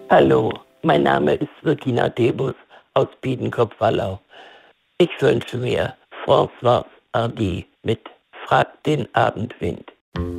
Hallo, mein Name ist Regina Debus aus Biedenkopf-Wallau. Ich wünsche mir François Hardy mit Frag den Abendwind.